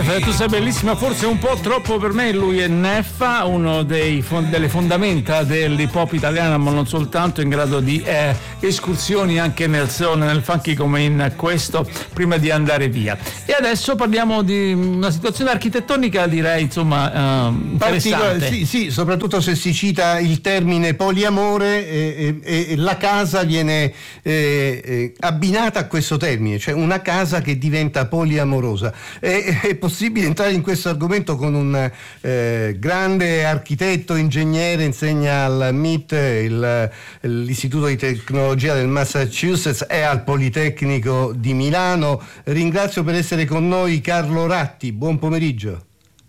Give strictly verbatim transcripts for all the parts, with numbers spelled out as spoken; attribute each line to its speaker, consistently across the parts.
Speaker 1: eh, tu sei bellissima, forse un po' troppo per me. Lui è Neffa, uno dei delle fondamenta dell'hip hop italiano, ma non soltanto, in grado di eh, escursioni anche nel soul, nel funky come in questo, prima di andare via. E adesso parliamo di una situazione architettonica, direi, insomma, eh, interessante.
Speaker 2: Sì, sì, soprattutto se si cita il termine poliamore e, e, e la casa viene eh, eh, abbinata a questo termine, cioè una casa che diventa poliamorosa. È, è possibile entrare in questo argomento con un eh, grande architetto, ingegnere, insegna al M I T, il, l'Istituto di Tecnologia del Massachusetts, e al Politecnico di Milano. Ringrazio per essere con noi Carlo Ratti, buon pomeriggio.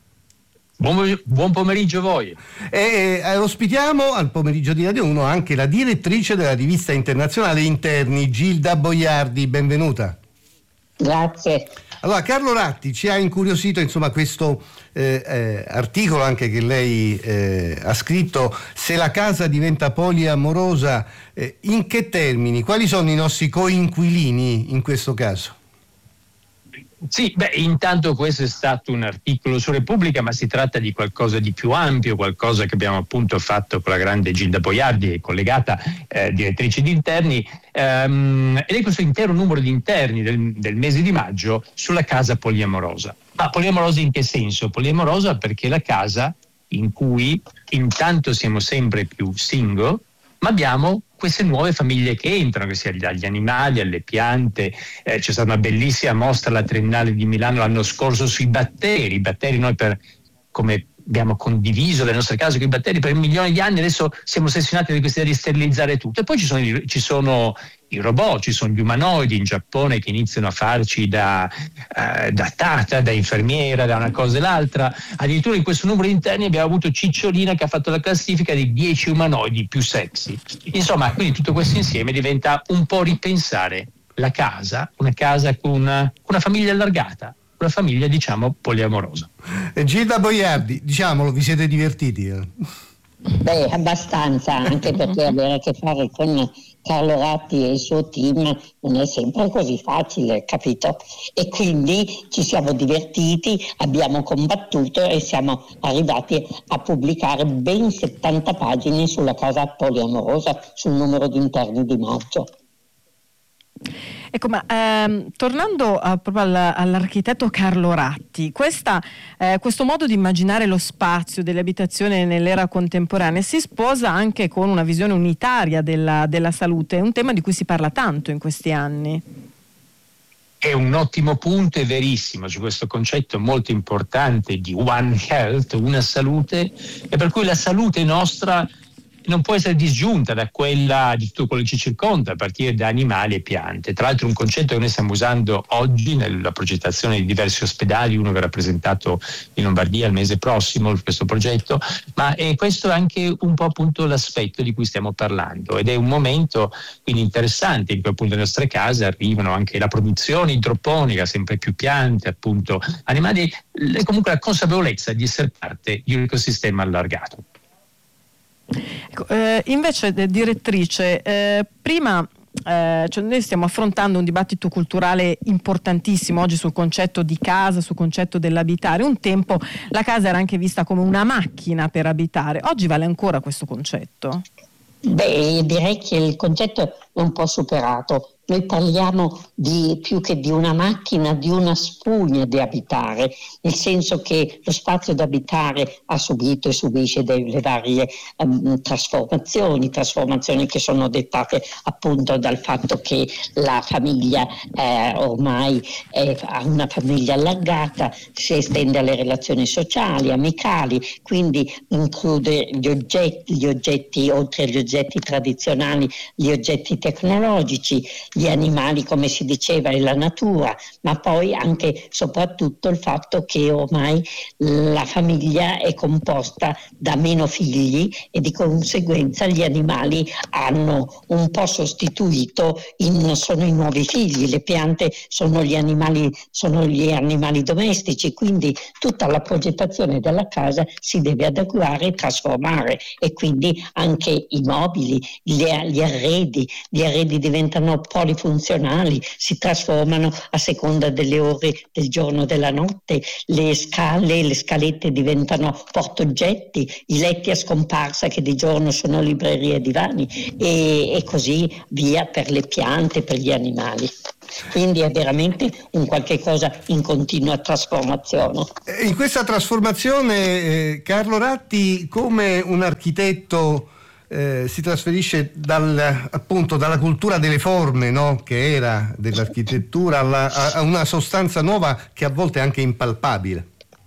Speaker 3: Buon, buon pomeriggio a voi.
Speaker 2: E eh, ospitiamo al pomeriggio di Radio uno anche la direttrice della rivista internazionale Interni, Gilda Boiardi, benvenuta.
Speaker 4: Grazie.
Speaker 2: Allora, Carlo Ratti ci ha incuriosito, insomma, questo eh, eh, articolo anche che lei eh, ha scritto, se la casa diventa poliamorosa, eh, in che termini? Quali sono i nostri coinquilini in questo caso?
Speaker 3: Sì, beh, intanto questo è stato un articolo su Repubblica, ma si tratta di qualcosa di più ampio, qualcosa che abbiamo appunto fatto con la grande Gilda Boiardi, collegata eh, direttrice di Interni, ehm, ed è questo intero numero di interni del, del mese di maggio sulla casa poliamorosa. Ma poliamorosa in che senso? Poliamorosa perché la casa in cui intanto siamo sempre più single, ma abbiamo queste nuove famiglie che entrano, che sia dagli animali alle piante. Eh, c'è stata una bellissima mostra alla Triennale di Milano l'anno scorso sui batteri. I batteri, noi per come abbiamo condiviso le nostre case con i batteri per milioni di anni, adesso siamo ossessionati da questa idea di sterilizzare tutto. E poi ci sono, i, ci sono i robot, ci sono gli umanoidi in Giappone che iniziano a farci da, eh, da tata, da infermiera, da una cosa e l'altra. Addirittura in questo numero di interni abbiamo avuto Cicciolina che ha fatto la classifica dei dieci umanoidi più sexy. Insomma, quindi tutto questo insieme diventa un po' ripensare la casa, una casa con una, con una famiglia allargata, una famiglia, diciamo, poliamorosa.
Speaker 2: Gilda Boiardi, diciamolo, vi siete divertiti? Eh?
Speaker 4: Beh, abbastanza, anche perché avere a che fare con Carlo Ratti e il suo team non è sempre così facile, capito? E quindi ci siamo divertiti, abbiamo combattuto e siamo arrivati a pubblicare ben settanta pagine sulla casa poliamorosa, sul numero di interni di maggio.
Speaker 5: Ecco, ma ehm, tornando a, proprio all, all'architetto Carlo Ratti, questa, eh, questo modo di immaginare lo spazio delle abitazioni nell'era contemporanea si sposa anche con una visione unitaria della, della salute, un tema di cui si parla tanto in questi anni.
Speaker 3: È un ottimo punto, è verissimo, c'è questo concetto molto importante di One Health, una salute, e per cui la salute nostra non può essere disgiunta da quella di tutto quello che ci circonda, a partire da animali e piante. Tra l'altro un concetto che noi stiamo usando oggi nella progettazione di diversi ospedali, uno verrà presentato in Lombardia il mese prossimo, questo progetto, ma è questo anche un po' appunto l'aspetto di cui stiamo parlando, ed è un momento quindi interessante in cui appunto le nostre case arrivano anche la produzione idroponica, sempre più piante, appunto animali, e comunque la consapevolezza di essere parte di un ecosistema allargato.
Speaker 5: Ecco, eh, invece, direttrice, eh, prima eh, cioè noi stiamo affrontando un dibattito culturale importantissimo oggi sul concetto di casa, sul concetto dell'abitare. Un tempo la casa era anche vista come una macchina per abitare, oggi vale ancora questo concetto?
Speaker 4: Beh, direi che il concetto è un po' superato. Noi parliamo di più che di una macchina, di una spugna di abitare, nel senso che lo spazio da abitare ha subito e subisce delle varie um, trasformazioni, trasformazioni che sono dettate appunto dal fatto che la famiglia eh, ormai è, ha una famiglia allargata, si estende alle relazioni sociali, amicali, quindi include gli oggetti, gli oggetti oltre agli oggetti tradizionali, gli oggetti tecnologici, gli animali, come si diceva, e la natura, ma poi anche soprattutto il fatto che ormai la famiglia è composta da meno figli e di conseguenza gli animali hanno un po' sostituito, in, sono i nuovi figli, le piante sono gli animali, sono gli animali domestici, quindi tutta la progettazione della casa si deve adeguare e trasformare, e quindi anche i mobili, gli, gli arredi, gli arredi diventano poli polifunzionali, si trasformano a seconda delle ore del giorno e della notte, le scale, le scalette diventano portoggetti, i letti a scomparsa che di giorno sono librerie e divani e, e così via per le piante, per gli animali. Quindi è veramente un qualche cosa in continua trasformazione.
Speaker 2: In questa trasformazione eh, Carlo Ratti, come un architetto eh, si trasferisce dal, appunto dalla cultura delle forme, no? Che era dell'architettura alla, a, a una sostanza nuova che a volte è anche impalpabile.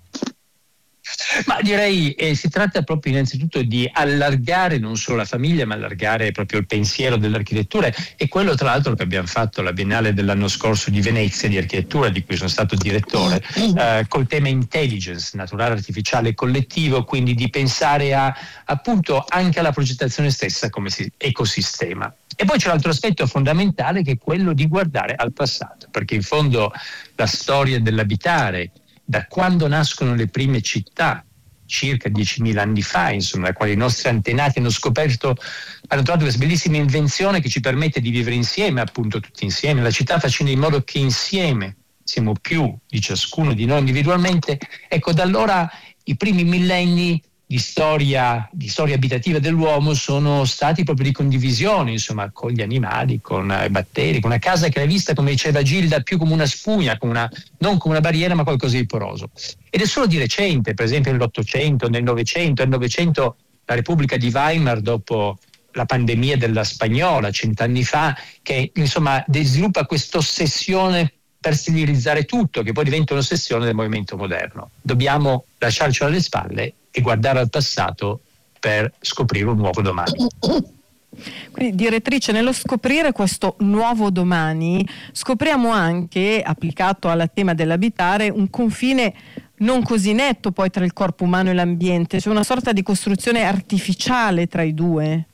Speaker 3: Ma direi eh, si tratta proprio innanzitutto di allargare non solo la famiglia, ma allargare proprio il pensiero dell'architettura, e quello tra l'altro che abbiamo fatto alla Biennale dell'anno scorso di Venezia di architettura, di cui sono stato direttore, eh, col tema intelligence, naturale, artificiale e collettivo, quindi di pensare a, appunto anche alla progettazione stessa come si, ecosistema. E poi c'è l'altro aspetto fondamentale che è quello di guardare al passato, perché in fondo la storia dell'abitare, da quando nascono le prime città, circa diecimila anni fa, insomma, da quando i nostri antenati hanno scoperto, hanno trovato questa bellissima invenzione che ci permette di vivere insieme, appunto tutti insieme, la città facendo in modo che insieme siamo più di ciascuno di noi individualmente. Ecco, da allora i primi millenni di storia, di storia abitativa dell'uomo sono stati proprio di condivisione, insomma, con gli animali, con i batteri, con una casa che era vista, come diceva Gilda, più come una spugna, come una, non come una barriera, ma qualcosa di poroso. Ed è solo di recente, per esempio nell'Ottocento, nel Novecento, nel Novecento la Repubblica di Weimar, dopo la pandemia della spagnola, cent'anni fa, che insomma sviluppa questa ossessione per sterilizzare tutto, che poi diventa un'ossessione del movimento moderno. Dobbiamo lasciarcelo alle spalle e guardare al passato per scoprire un nuovo domani.
Speaker 5: Quindi, direttrice, nello scoprire questo nuovo domani scopriamo anche, applicato al tema dell'abitare, un confine non così netto poi tra il corpo umano e l'ambiente, cioè una sorta di costruzione artificiale tra i due.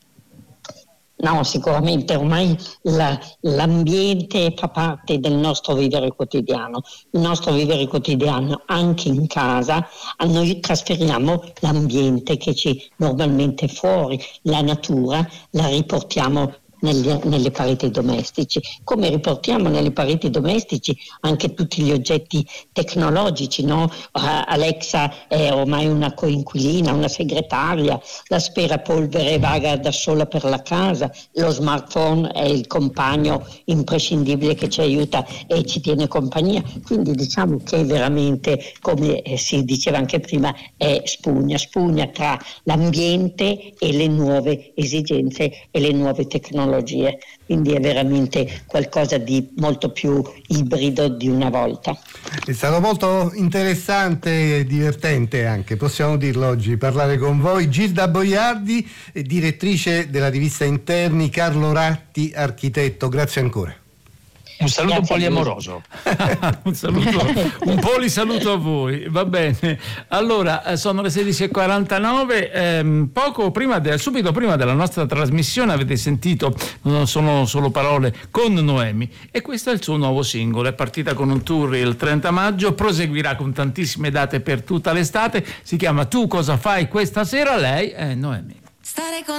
Speaker 4: No, sicuramente ormai la, l'ambiente fa parte del nostro vivere quotidiano, il nostro vivere quotidiano anche in casa, a noi trasferiamo l'ambiente che ci normalmente è fuori, la natura la riportiamo Negli, nelle pareti domestici, come riportiamo nelle pareti domestici anche tutti gli oggetti tecnologici, no? Uh, Alexa è ormai una coinquilina, una segretaria, l'aspirapolvere vaga da sola per la casa, lo smartphone è il compagno imprescindibile che ci aiuta e ci tiene compagnia, quindi diciamo che veramente, come si diceva anche prima, è spugna, spugna tra l'ambiente e le nuove esigenze e le nuove tecnologie. Quindi è veramente qualcosa di molto più ibrido di una volta.
Speaker 2: È stato molto interessante e divertente anche, possiamo dirlo oggi, parlare con voi. Gilda Boiardi, direttrice della rivista Interni, Carlo Ratti, architetto, grazie ancora.
Speaker 3: Un saluto Grazie poliamoroso.
Speaker 1: un saluto, un polisaluto a voi, va bene. Allora, sono le sedici e quarantanove, ehm, poco prima de, subito prima della nostra trasmissione avete sentito Non sono solo parole con Noemi, e questo è il suo nuovo singolo. È partita con un tour il trenta maggio, proseguirà con tantissime date per tutta l'estate, si chiama Tu cosa fai questa sera. Lei è Noemi.
Speaker 6: Stare con